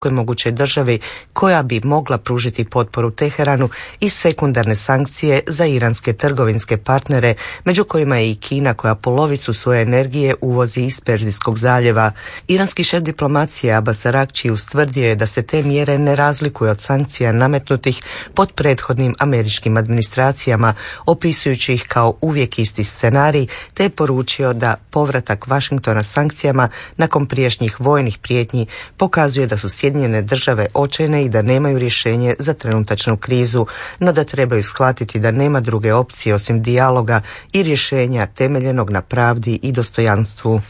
mogućoj državi koja bi mogla pružiti potporu Teheranu i sekundarne sankcije za iranske trgovinske partnere, među kojima je i Kina koja polovicu svoje energije uvozi iz Perzijskog zaljeva. Iranski šef diplomacije Abbas Araghči ustvrdio je da se te mjere ne razlikuju od sankcija nametnutih pod prethodnim američkim administracijama, opisujući ih kao uvijek isti scenarij, te je poručio da povratak Washingtona sankcijama nakon prijašnjih vojnih prijetnji pokazuje da su Sjedinjene države očajne i da nemaju rješenje za trenutačnu krizu, no da trebaju shvatiti da nema druge opcije osim dijaloga i rješenja temeljenog na pravdi i dostojanstvu.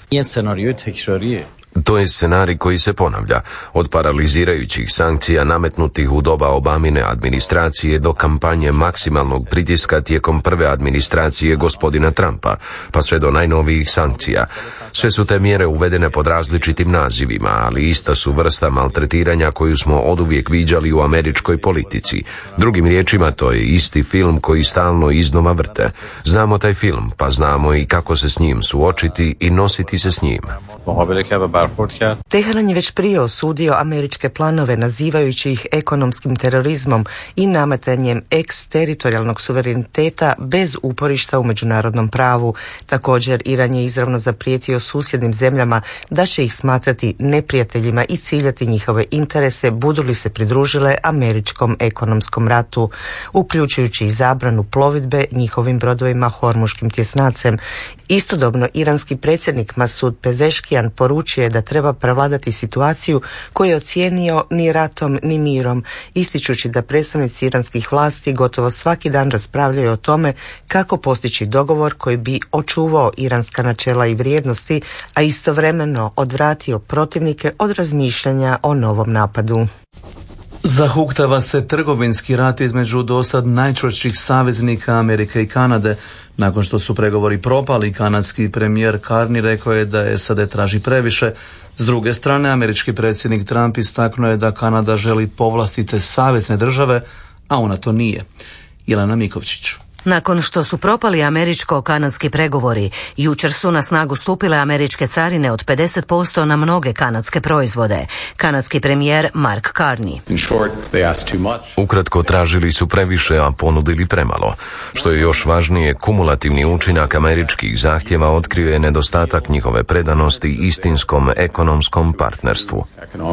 To je scenarij koji se ponavlja, od paralizirajućih sankcija nametnutih u doba Obamine administracije do kampanje maksimalnog pritiska tijekom prve administracije gospodina Trumpa, pa sve do najnovijih sankcija. Sve su te mjere uvedene pod različitim nazivima, ali ista su vrsta maltretiranja koju smo oduvijek viđali u američkoj politici. Drugim riječima, to je isti film koji stalno iznova vrte. Znamo taj film, pa znamo i kako se s njim suočiti i nositi se s njim. Teheran je već prije osudio američke planove nazivajući ih ekonomskim terorizmom i nametanjem eksteritorijalnog suvereniteta bez uporišta u međunarodnom pravu. Također, Iran je izravno zaprijetio susjednim zemljama da će ih smatrati neprijateljima i ciljati njihove interese budu li se pridružile američkom ekonomskom ratu, uključujući i zabranu plovidbe njihovim brodovima Hormuškim tjesnacem. Istodobno, iranski predsjednik Masud Pezeškijan poručio je da treba prevladati situaciju koju je ocijenio ni ratom ni mirom, ističući da predstavnici iranskih vlasti gotovo svaki dan raspravljaju o tome kako postići dogovor koji bi očuvao iranska načela i vrijednosti, a istovremeno odvratio protivnike od razmišljanja o novom napadu. Zahuktava se trgovinski rat između dosad najčvršćih saveznika Amerike i Kanade. Nakon što su pregovori propali, kanadski premijer Carney rekao je da SAD traži previše. S druge strane, američki predsjednik Trump istaknuo je da Kanada želi povlastite savezne države, a ona to nije. Jelena Mikovčić. Nakon što su propali američko-kanadski pregovori, jučer su na snagu stupile američke carine od 50% na mnoge kanadske proizvode. Kanadski premijer Mark Carney. Ukratko, tražili su previše, a ponudili premalo. Što je još važnije, kumulativni učinak američkih zahtjeva otkrio je nedostatak njihove predanosti istinskom ekonomskom partnerstvu.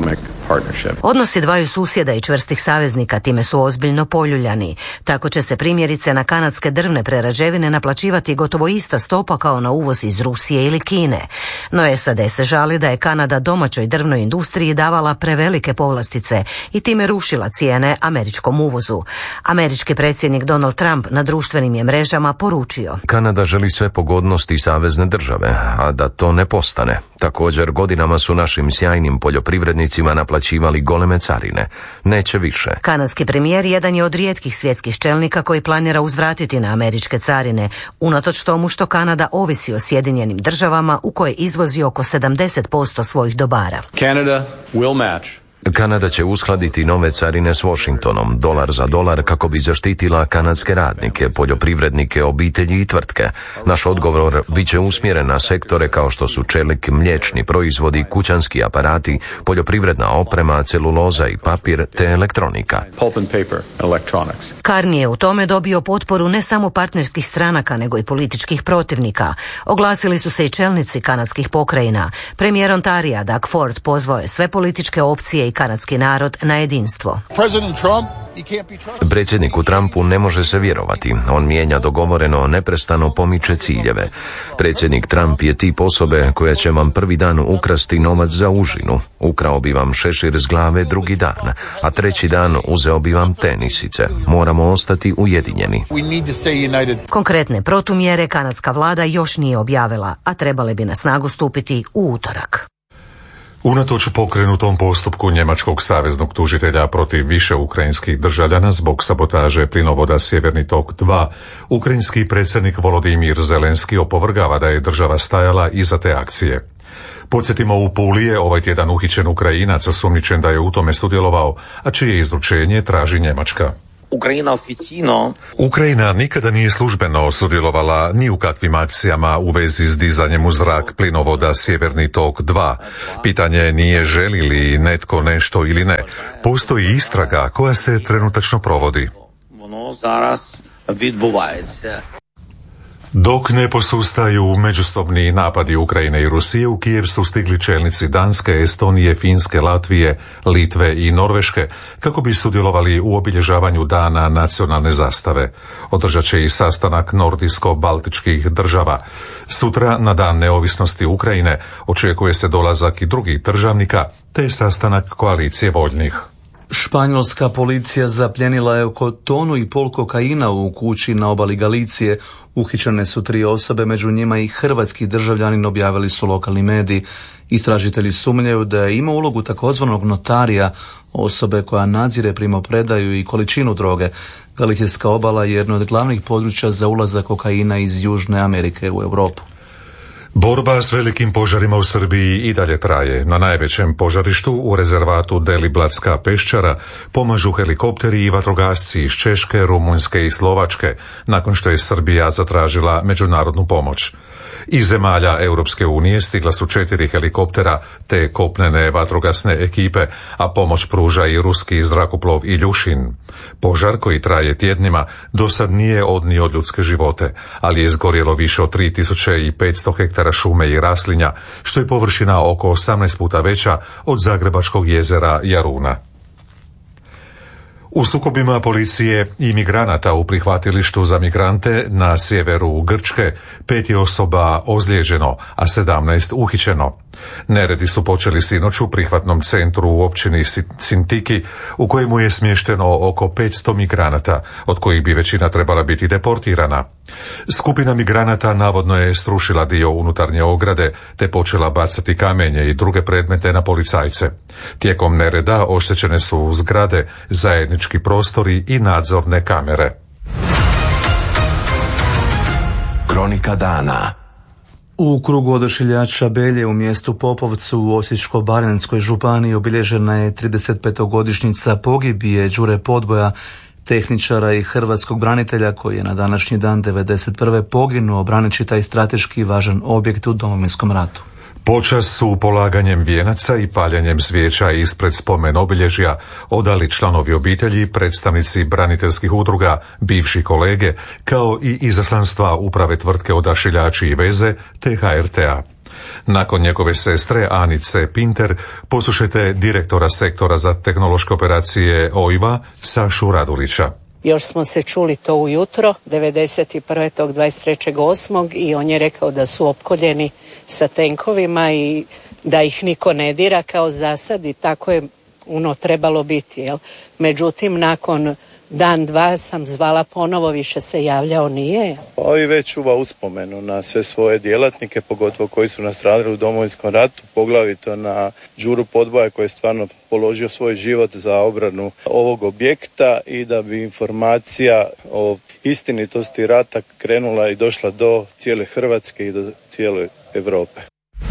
Odnosi dvaju susjeda i čvrstih saveznika time su ozbiljno poljuljani. Tako će se primjerice na kanadske drvne prerađevine naplaćivati gotovo ista stopa kao na uvoz iz Rusije ili Kine. No SAD se žali da je Kanada domaćoj drvnoj industriji davala prevelike povlastice i time rušila cijene američkom uvozu. Američki predsjednik Donald Trump na društvenim je mrežama poručio: Kanada želi sve pogodnosti savezne države, a da to ne postane. Također, godinama su našim sjajnim poljoprivrednicima naplaćivali goleme carine. Neće više. Kanadski premijer jedan je od rijetkih svjetskih čelnika koji planira uzvratiti na američke carine, unatoč tomu što Kanada ovisi o Sjedinjenim državama u koje izvozi oko 70% svojih dobara. Kanada će uskladiti nove carine s Washingtonom, dolar za dolar, kako bi zaštitila kanadske radnike, poljoprivrednike, obitelji i tvrtke. Naš odgovor bit će usmjeren na sektore kao što su čelik, mliječni proizvodi, kućanski aparati, poljoprivredna oprema, celuloza i papir te elektronika. Carney je u tome dobio potporu ne samo partnerskih stranaka, nego i političkih protivnika. Oglasili su se i čelnici kanadskih pokrajina. Premijer Ontarija Doug Ford pozvao je sve političke opcije i kanadski narod na jedinstvo. Predsjedniku Trumpu ne može se vjerovati. On mijenja dogovoreno, neprestano pomiče ciljeve. Predsjednik Trump je tip osobe koja će vam prvi dan ukrasti novac za užinu. Ukrao bi vam šešir s glave drugi dan, a treći dan uzeo bi vam tenisice. Moramo ostati ujedinjeni. Konkretne protumjere kanadska vlada još nije objavila, a trebale bi na snagu stupiti u utorak. Unatoč pokrenutom postupku njemačkog saveznog tužitelja protiv više ukrajinskih državljana zbog sabotaže plinovoda Sjeverni tok 2, ukrajinski predsjednik Volodimir Zelenski opovrgava da je država stajala iza te akcije. Podsjetimo, u Puli je ovaj tjedan uhićen Ukrajinac osumnjičen da je u tome sudjelovao, a čije izručenje traži Njemačka. Ukrajina nikada nije službeno sudjelovala ni u kakvim akcijama u vezi s dizanjem u zrak plinovoda Sjeverni tok 2. Pitanje nije želi li netko nešto ili ne. Postoji istraga koja se trenutačno provodi. Dok ne posustaju međusobni napadi Ukrajine i Rusije, u Kijev su stigli čelnici Danske, Estonije, Finske, Latvije, Litve i Norveške kako bi sudjelovali u obilježavanju Dana nacionalne zastave. Održat će i sastanak nordijsko-baltičkih država. Sutra, na Dan neovisnosti Ukrajine, očekuje se dolazak i drugih državnika, te sastanak koalicije voljnih. Španjolska policija zapljenila je oko 1,5 tonu kokaina u kući na obali Galicije. Uhićene su 3 osobe, među njima i hrvatski državljanin, objavili su lokalni mediji. Istražitelji sumnjaju da je imao ulogu takozvanog notarija, osobe koja nadzire primopredaju i količinu droge. Galicijska obala je jedno od glavnih područja za ulazak kokaina iz Južne Amerike u Europu. Borba s velikim požarima u Srbiji i dalje traje. Na najvećem požarištu u rezervatu Deliblatska peščara pomažu helikopteri i vatrogasci iz Češke, Rumunjske i Slovačke, nakon što je Srbija zatražila međunarodnu pomoć. Iz zemalja Europske unije stigla su 4 helikoptera te kopnene vatrogasne ekipe, a pomoć pruža i ruski zrakoplov Iljušin. Požar, koji traje tjednima, do sad nije odnio ljudske živote, ali je izgorjelo više od 3500 hektara šume i raslinja, što je površina oko 18 puta veća od Zagrebačkog jezera Jaruna. U sukobima policije i migranata u prihvatilištu za migrante na sjeveru Grčke 5 je osoba ozlijeđeno, a 17 uhićeno. Neredi su počeli sinoć u prihvatnom centru u općini Sintiki, u kojemu je smješteno oko 500 migranata, od kojih bi većina trebala biti deportirana. Skupina migranata navodno je srušila dio unutarnje ograde te počela bacati kamenje i druge predmete na policajce. Tijekom nereda oštećene su zgrade, zajednički prostori i nadzorne kamere. Kronika dana. U krugu Odašiljača Belje u mjestu Popovcu u Osječko-baranjskoj županiji obilježena je 35-godišnjica pogibije Đure Podboja, tehničara i hrvatskog branitelja koji je na današnji dan 1991. poginuo braneći taj strateški važan objekt u Domovinskom ratu. Počast su polaganjem vijenaca i paljenjem svijeća ispred spomen obilježja odali članovi obitelji, predstavnici braniteljskih udruga, bivši kolege, kao i izaslanstva uprave tvrtke Odašiljači i veze te HRT-a. Nakon njegove sestre Anice Pinter poslušajte direktora sektora za tehnološke operacije OIV-a Sašu Radulića. Još smo se čuli to ujutro, 91. tog 23.8. i on je rekao da su opkoljeni sa tenkovima i da ih niko ne dira kao zasad i tako je trebalo biti. Jel? Međutim, nakon dan, dva sam zvala ponovo, više se javljao nije. I već čuva uspomenu na sve svoje djelatnike, pogotovo koji su nastradali u Domovinskom ratu, poglavito na Đuru Podboja koji je stvarno položio svoj život za obranu ovog objekta i da bi informacija o istinitosti rata krenula i došla do cijele Hrvatske i do cijele Europe.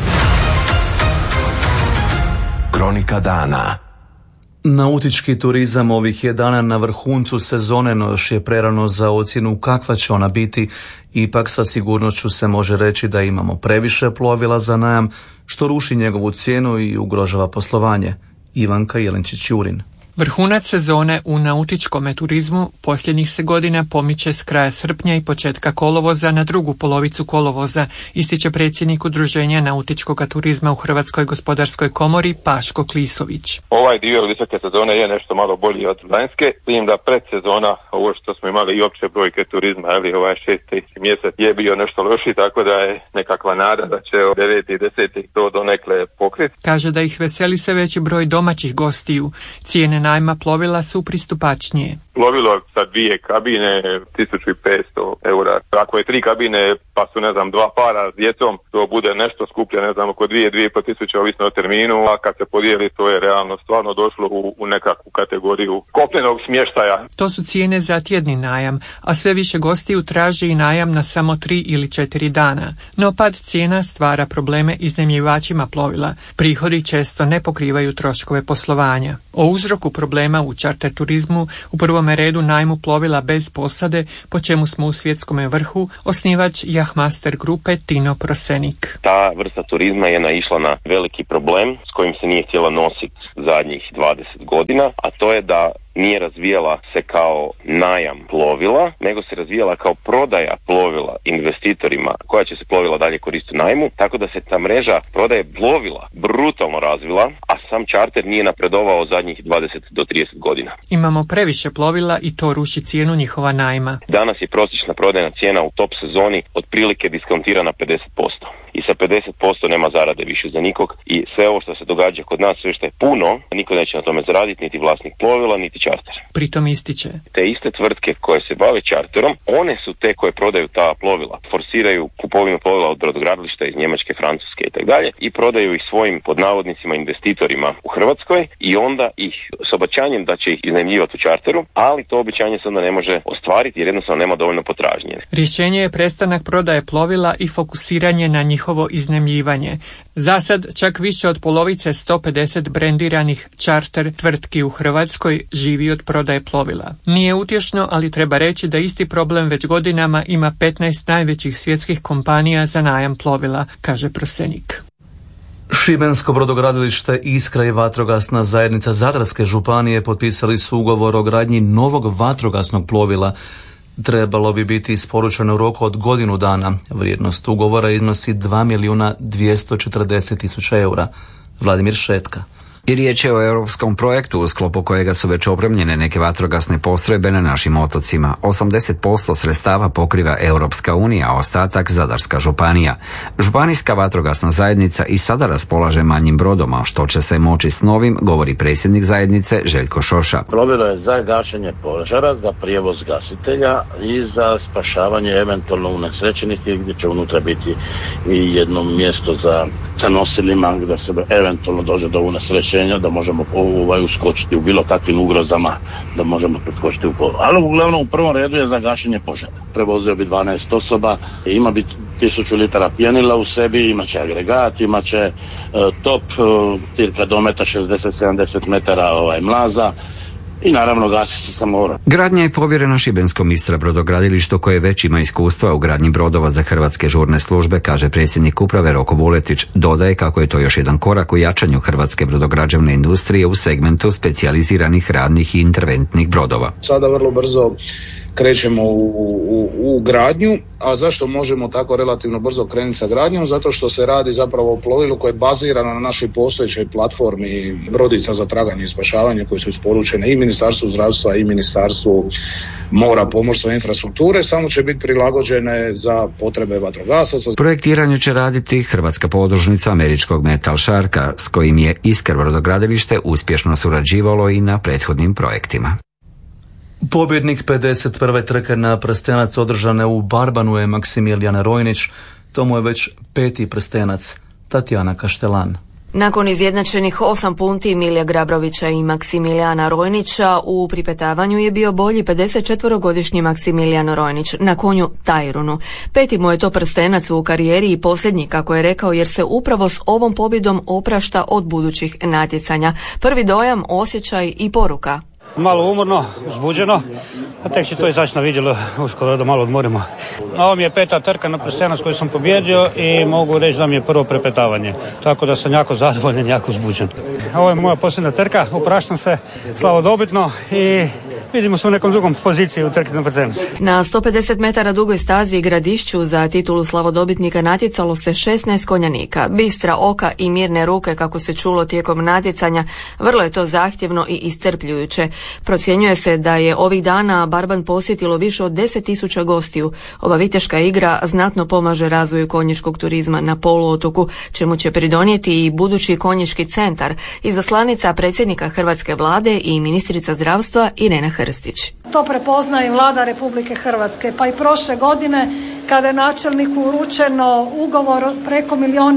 Kronika dana. Nautički turizam ovih je dana na vrhuncu sezone, no još je prerano za ocjenu kakva će ona biti. Ipak sa sigurnošću se može reći da imamo previše plovila za najam, što ruši njegovu cijenu i ugrožava poslovanje. Ivanka Jelenčić-Jurin. Vrhunac sezone u nautičkom turizmu posljednjih se godina pomiče s kraja srpnja i početka kolovoza na drugu polovicu kolovoza, ističe predsjednik Udruženja nautičkog turizma u Hrvatskoj gospodarskoj komori Paško Klisović. Ovaj dio visoke sezone je nešto malo bolji od lanjske, s tim da predsezona, ovo što smo imali i opće brojke turizma, ali ovaj 6. mjesec je bio nešto loši, tako da je nekakva nada da će 9. i 10. to donekle pokriti. Kaže da ih veseli sve veći broj domaćih gostiju. Cijene najma plovila su pristupačnije. Plovilo sa 2 kabine, 1500 eura. Ako je 3 kabine, pa su, 2 para s djecom, to bude nešto skuplje, oko 2-2,5 tisuće, ovisno o terminu, a kad se podijeli, to je realno stvarno došlo u nekakvu kategoriju kopnenog smještaja. To su cijene za tjedni najam, a sve više gostiju traži i najam na samo 3 ili 4 dana. No pad cijena stvara probleme iznajmljivačima plovila. Prihodi često ne pokrivaju troškove poslovanja. O uzroku problema u čarter turizmu u prvom prvome redu najmu plovila bez posade, po čemu smo u svjetskome vrhu, osnivač Yachtmaster grupe Tino Prosenik. Ta vrsta turizma je naišla na veliki problem s kojim se nije htjela nositi zadnjih 20 godina, a to je da nije razvijala se kao najam plovila, nego se razvijala kao prodaja plovila investitorima koja će se plovila dalje koristiti u najmu, tako da se ta mreža prodaje plovila brutalno razvila, a sam čarter nije napredovao zadnjih 20 do 30 godina. Imamo previše plovila i to ruši cijenu njihova najma. Danas je prosječna prodajna cijena u top sezoni otprilike diskontirana 50%. I sa 50% nema zarade više za nikog i sve ovo što se događa kod nas, sve što je puno, niko neće na tome zaraditi, niti vlasnik plovila, niti čarter. Pritom ističe. Te iste tvrtke koje se bave čarterom, one su te koje prodaju ta plovila, forsiraju kupovinu plovila od brodogradilišta iz Njemačke, Francuske i tako dalje i prodaju ih svojim pod navodnicima investitorima u Hrvatskoj i onda ih s obećanjem da će ih iznajmljivati u čarteru, ali to obećanje se onda ne može ostvariti jer jednostavno nema dovoljno potražnje. Rješenje je prestanak prodaje plovila i fokusiranje na njihovo iznajmljivanje. Za sad čak više od polovice 150 brendiranih čarter tvrtki u Hrvatskoj živi od prodaje plovila. Nije utješno, ali treba reći da isti problem već godinama ima 15 najvećih svjetskih kompanija za najam plovila, kaže Prosenik. Šibensko brodogradilište Iskra i vatrogasna zajednica Zadarske županije potpisali su ugovor o gradnji novog vatrogasnog plovila. Trebalo bi biti isporučeno u roku od godinu dana. Vrijednost ugovora iznosi 2.240.000 eura. Vladimir Šetka. I riječ je o europskom projektu u sklopu kojega su već opremljene neke vatrogasne postrojbe na našim otocima. 80% sredstava pokriva Europska unija, a ostatak Zadarska županija. Županijska vatrogasna zajednica i sada raspolaže manjim brodom, a što će se moći s novim, govori predsjednik zajednice Željko Šoša. Plovilo je za gašenje požara, za prijevoz gasitelja i za spašavanje eventualno unesrećenih, gdje će unutra biti i jedno mjesto za nosilima gdje se eventualno dođe do unesrećenja, da možemo uskočiti u bilo kakvim ugrozama, da možemo preskočiti u polu. Ali uglavnom u prvom redu je za gašenje požara. Prevozio bi 12 osoba, ima bi 1000 litara pjenila u sebi, imaće agregat, imaće top, cirka do meta 60-70 metara mlaza, i naravno gasi se sa mora. Gradnja je povjerena šibenskom Istra brodogradilištu koje već ima iskustva u gradnji brodova za hrvatske žurne službe, kaže predsjednik uprave Roko Vuletić. Dodaje kako je to još jedan korak u jačanju hrvatske brodograđevne industrije u segmentu specijaliziranih radnih i interventnih brodova. Sada vrlo brzo krećemo u gradnju, a zašto možemo tako relativno brzo krenuti sa gradnjom? Zato što se radi zapravo o plovilu koje je bazirano na našoj postojećoj platformi brodica za traganje i spašavanje koje su isporučene i Ministarstvu zdravstva i Ministarstvu mora, pomorstva i infrastrukture, samo će biti prilagođene za potrebe vatrogasaca. Projektiranje će raditi hrvatska podružnica američkog Metal Sharka, s kojim je Iskra brodogradilište uspješno surađivalo i na prethodnim projektima. Pobjednik 51. trke na prstenac održane u Barbanu je Maksimilijan Rojnić. To mu je već 5. prstenac. Tatjana Kaštelan. Nakon izjednačenih 8 punti Milija Grabrovića i Maksimilijana Rojnića, u pripetavanju je bio bolji 54-godišnji Maksimilijano Rojnić na konju Tajrunu. 5. mu je to prstenac u karijeri i posljednji, kako je rekao, jer se upravo s ovom pobjedom oprašta od budućih natjecanja. Prvi dojam, osjećaj i poruka. Malo umorno, uzbuđeno, a tek će to izaći na vidjelo uskoro da malo odmorimo. Ovo mi je 5. trka na prstenac koju sam pobjedio i mogu reći da mi je prvo prepetavanje, tako da sam jako zadovoljan, jako uzbuđen. Ovo je moja posljednja trka, opraštam se slavodobitno i vidimo se u nekom drugom poziciji u trci na prstenac. Na 150 metara dugoj stazi i Gradišću za titulu slavodobitnika natjecalo se 16 konjanika. Bistra oka i mirne ruke, kako se čulo tijekom natjecanja, vrlo je to zahtjevno i iscrpljujuće. Procjenjuje se da je ovih dana Barban posjetilo više od 10.000 gostiju. Ova viteška igra znatno pomaže razvoju konjičkog turizma na poluotoku, čemu će pridonijeti i budući konjički centar. Izaslanica predsjednika Hrvatske vlade i ministrica zdravstva Irena Hrstić. To prepoznaje Vlada Republike Hrvatske, pa i prošle godine kada je načelniku uručeno ugovor preko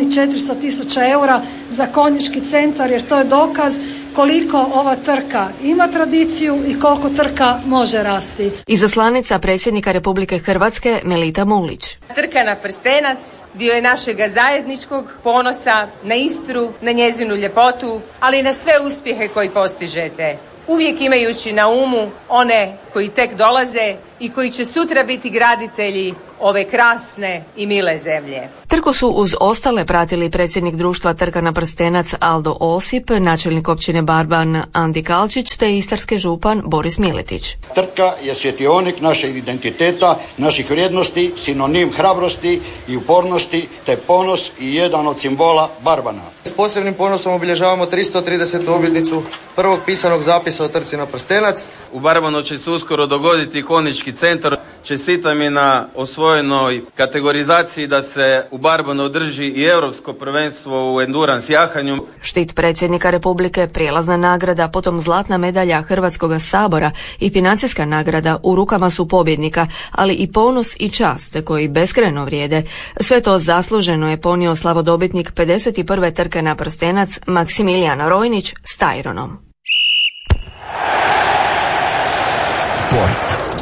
1.400.000 eura za konjički centar, jer to je dokaz koliko ova trka ima tradiciju i koliko trka može rasti. Izaslanica predsjednika Republike Hrvatske Melita Mulić. Trka na prstenac dio je našega zajedničkog ponosa na Istru, na njezinu ljepotu, ali i na sve uspjehe koji postižete. uvijek imajući na umu one koji tek dolaze i koji će sutra biti graditelji ove krasne i mile zemlje. Trku su uz ostale pratili predsjednik društva Trka na prstenac Aldo Osip, načelnik općine Barban Andi Kalčić te istarski župan Boris Miletić. Trka je svjetionik našeg identiteta, naših vrijednosti, sinonim hrabrosti i upornosti te ponos i jedan od simbola Barbana. S posebnim ponosom obilježavamo 330. obljetnicu prvog pisanog zapisa o trci na prstenac. U Barbanu će se uskoro dogoditi konjički centar. Čestitam i na osvojenoj kategorizaciji da se u Barbanu održi i europsko prvenstvo u endurance jahanju. Štit predsjednika Republike, prijelazna nagrada, potom zlatna medalja Hrvatskoga sabora i financijska nagrada u rukama su pobjednika, ali i ponos i čast koji beskrajno vrijede. Sve to zasluženo je ponio slavodobitnik 51. trke na prstenac Maksimilijan Rojnić s Tajronom. Sport.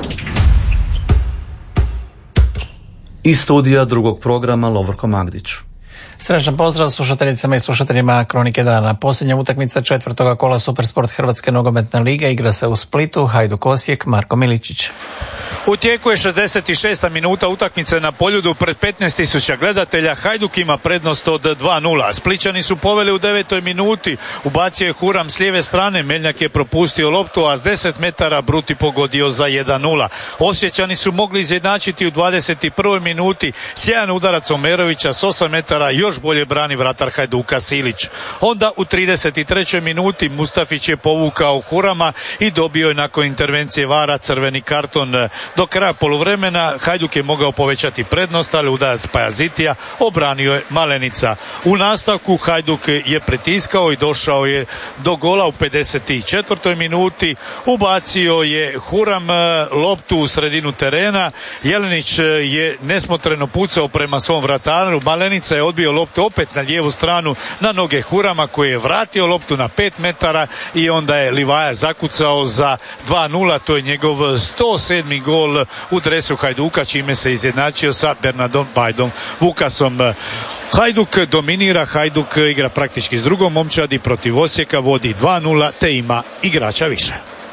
Iz studija drugog programa Lovorko Magdić. Srećan pozdrav slušateljicama i slušateljima Kronike dana. Posljednja utakmica četvrtoga kola Supersport Hrvatske nogometne lige igra se u Splitu. Hajduk Osijek, Marko Miličić. U tijeku je 66. minuta utakmice na Poljudu pred 15.000 gledatelja. Hajduk ima prednost od 2:0. Splićani su poveli u 9. minuti. Ubacio je Huram s lijeve strane. Meljak je propustio loptu, a s 10 metara Bruti pogodio za 1:0. Osječani su mogli izjednačiti u 21. minuti. Sjajan udarac Omerovića s 8 metara još bolje brani vratar Hajduka Silić. Onda u 33. minuti Mustafić je povukao Hurama i dobio je nakon intervencije VAR-a crveni karton. Do kraja poluvremena Hajduk je mogao povećati prednost, ali udarac Pajazitija obranio je Malenica. U nastavku Hajduk je pritiskao i došao je do gola u 54. minuti. Ubacio je Huram loptu u sredinu terena. Jelenić je nesmotreno pucao prema svom vrataru. Malenica je odbio loptu opet na lijevu stranu na noge Hurama koji je vratio loptu na 5 metara i onda je Livaja zakucao za 2:0. To je njegov 107. gol u dresu Hajduka, čime se izjednačio sa Bernardom Bajdom Vukasom. Hajduk dominira, Hajduk igra praktički s drugom momčadi protiv Osijeka, vodi 2:0 te ima igrača više.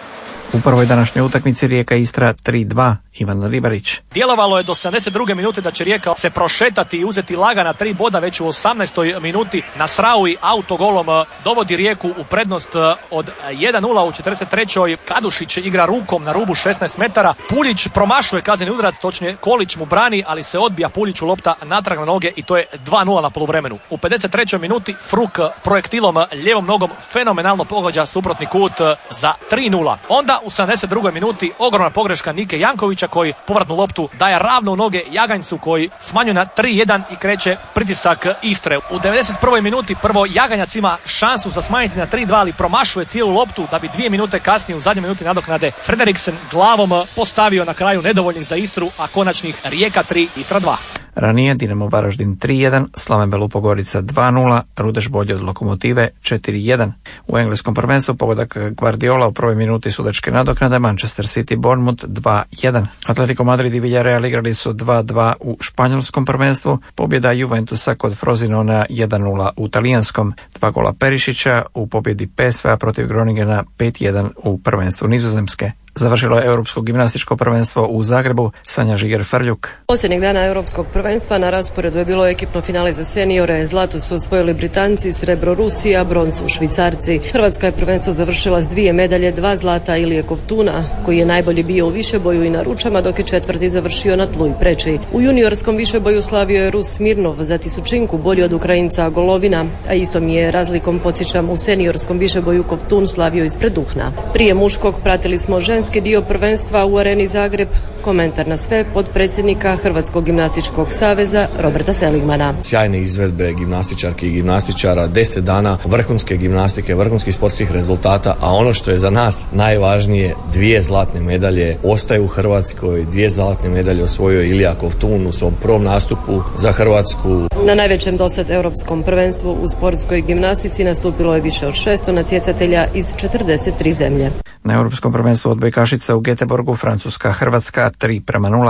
U prvoj današnjoj utakmici Rijeka Istra 3:2, Ivan Ribarić. Djelovalo je do 72. minute da će Rijeka se prošetati i uzeti lagana 3 boda već u 18. minuti. Nasraoui autogolom dovodi Rijeku u prednost od 1:0 u 43. Kadušić igra rukom na rubu 16 metara. Puljić promašuje kazneni udarac, točnije Kolić mu brani, ali se odbija Puljiću lopta natrag na noge i to je 2:0 na poluvremenu. U 53. minuti Fruk projektilom lijevom nogom fenomenalno pogađa suprotni kut za 3:0. Onda u 72. minuti ogromna pogreška Nike Jankovića koji povratnu loptu daje ravno u noge Jaganjcu koji smanjuje na 3:1 i kreće pritisak Istre. U 91. minuti prvo Jaganjac ima šansu za smanjiti na 3:2, ali promašuje cijelu loptu da bi 2 minute kasnije u zadnjoj minuti nadoknade Frederiksen glavom postavio na kraju nedovoljnih za Istru, a konačnih Rijeka 3, Istra 2. Ranije Dinamo Varaždin 3:1, Slaven Belupogorica 2:0, Rudeš bolji od Lokomotive 4:1. U engleskom prvenstvu pogodak Guardiola u prvoj minuti sudačke nadoknade, Manchester City Bournemouth 2:1. Atletico Madrid i Villarreal igrali su 2:2 u španjolskom prvenstvu, pobjeda Juventusa kod Frosinona 1:0 u talijanskom, 2 gola Perišića u pobjedi PSV-a protiv Groningena 5:1 u prvenstvu Nizozemske. Završilo je Europsko gimnastičko prvenstvo u Zagrebu. Sanja Žiger-Frljuk. Posljednjeg dana Europskog prvenstva na rasporedu je bilo ekipno finale za seniore. Zlato su osvojili Britanci, srebro Rusija, broncu Švicarci. Hrvatska je prvenstvo završila s 2 medalje, 2 zlata Ilije Kovtuna, koji je najbolji bio u višeboju i na ručama, dok je četvrti završio na tlu i preči. U juniorskom višeboju slavio je Rus Smirnov za tisućinku, bolji od Ukrajinca Golovina, a istom je razlikom, podsjećam, u seniorskom višeboju Kovtun slavio ispred Duhna. Prije muškog pratili smo ženski dio prvenstva u Areni Zagreb. Komentar na sve potpredsjednika Hrvatskog gimnastičkog saveza Roberta Seligmana. Sjajne izvedbe gimnastičarki i gimnastičara, 10 dana vrhunske gimnastike, vrhunskih sportskih rezultata, a ono što je za nas najvažnije, 2 zlatne medalje ostaju u Hrvatskoj, 2 zlatne medalje osvojio Ilija Kovtun u svom prvom nastupu za Hrvatsku. Na najvećem dosad europskom prvenstvu u sportskoj gimnastici nastupilo je više od 600 natjecatelja iz 43 zemlje. Na europskom prvenstvu odbojkašica u Göteborgu Francuska Hrvatska 3:0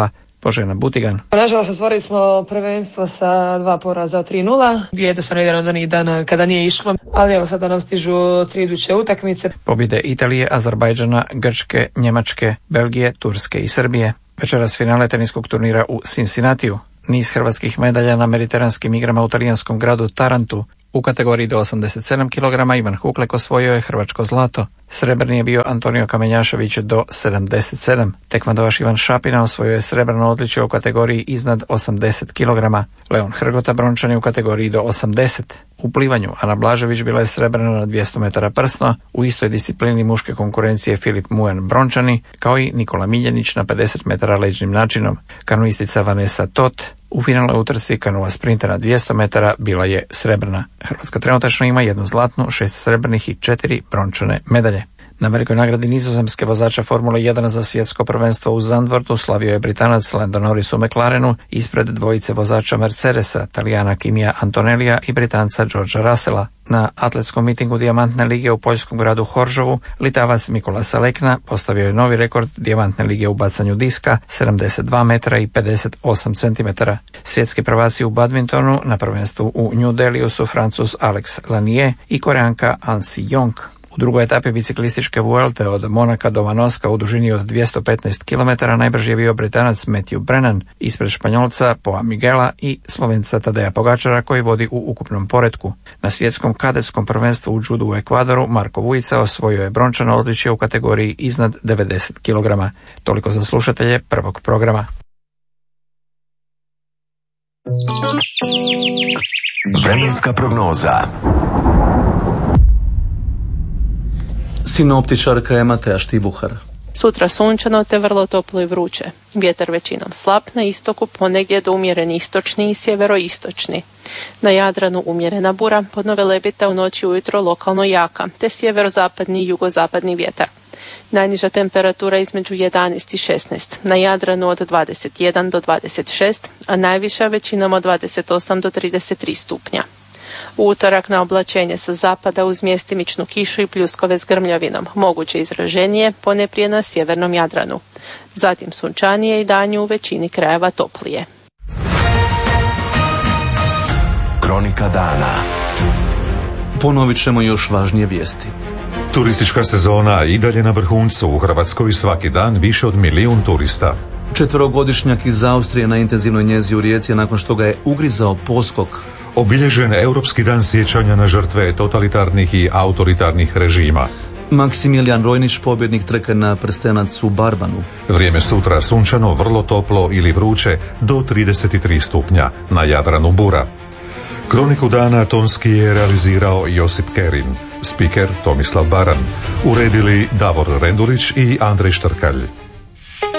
Božena Butigan. Nažalost, ostvarili smo prvenstvo sa 2 poraza od 3-0. Jednostavno jedan od onih dana kada nije išlo, ali evo sada nam stižu 3 iduće utakmice. Pobjede Italije, Azerbajdžana, Grčke, Njemačke, Belgije, Turske i Srbije. Večeras finale teniskog turnira u Cincinnatiju. Niz hrvatskih medalja na mediteranskim igrama u talijanskom gradu Tarantu. U kategoriji do 87 kg Ivan Huklek osvojio je hrvačko zlato. Srebrni je bio Antonio Kamenjašević do 77. Tekvandovaš Ivan Šapina osvojio je srebrno odličje u kategoriji iznad 80 kg. Leon Hrgota brončan je u kategoriji do 80. U plivanju Ana Blažević bila je srebrna na 200 metara prsno, u istoj disciplini muške konkurencije Filip Muen brončani, kao i Nikola Miljenić na 50 metara leđnim načinom. Kanuistica Vanessa Tot u finalnoj utrci kanua sprinta na 200 metara bila je srebrna. Hrvatska trenutačno ima 1 zlatnu, 6 srebrnih i 4 brončane medalje. Na velikoj nagradi Nizozemske vozača Formule 1 za svjetsko prvenstvo u Zandvortu slavio je Britanac Lando Norris u McLarenu ispred dvojice vozača Mercedesa, Talijana Kimija Antonellija i Britanca Georgea Russella. Na atletskom mitingu Dijamantne lige u poljskom gradu Horžovu Litavac Mikola Salekna postavio je novi rekord Dijamantne lige u bacanju diska 72 metra i 58 cm. Svjetski prvaci u badmintonu na prvenstvu u New Delhiju su Francuz Alex Lanier i Koreanka Ansi Jong. U drugoj etapi biciklističke Vuelte od Monaka do Vanoska u dužini od 215 km najbrži je bio Britanac Matthew Brennan ispred Španjolca Poa Miguela i Slovenca Tadeja Pogačara koji vodi u ukupnom poretku. Na svjetskom kadetskom prvenstvu u judu u Ekvadoru Marko Vujica osvojio je brončano odličje u kategoriji iznad 90 kg. Toliko za slušatelje prvog programa. Vremenska prognoza. Sinoptičarka je Mateja Štibuhar. Sutra sunčano te vrlo toplo i vruće. Vjetar većinom slab, na istoku ponegdje do umjereni istočni i sjeveroistočni. Na Jadranu umjerena bura, podno Velebita u noći ujutro lokalno jaka, te sjeverozapadni i jugozapadni vjetar. Najniža temperatura između 11 i 16, na Jadranu od 21 do 26, a najviša većinom od 28 do 33 stupnja. U utorak na oblačenje sa zapada uz mjestimičnu kišu i pljuskove s grmljavinom, moguće izraženije, ponajprije na sjevernom Jadranu. Zatim sunčanije i danju u većini krajeva toplije. Kronika dana. Ponovit ćemo još važnije vijesti. Turistička sezona i dalje na vrhuncu, u Hrvatskoj svaki dan više od 1 milijun turista. 4-godišnjak iz Austrije na intenzivnoj njezi u Rijeci nakon što ga je ugrizao poskok. Obilježen Europski dan sjećanja na žrtve totalitarnih i autoritarnih režima. Maksimilijan Rojnić, pobjednik trke na prstenac u Barbanu. Vrijeme sutra sunčano, vrlo toplo ili vruće do 33 stupnja, na Jadranu bura. Kroniku dana tonski je realizirao Josip Kerin, spiker Tomislav Baran, uredili Davor Rendulić i Andrej Štrkalj.